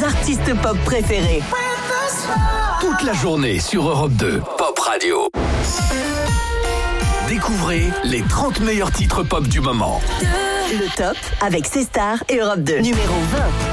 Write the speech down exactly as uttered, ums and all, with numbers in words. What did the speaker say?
vos artistes pop préférés. Toute la journée sur Europe deux, Pop Radio. Découvrez les trente meilleurs titres pop du moment. Le top avec C-Star et Europe deux. Numéro vingt.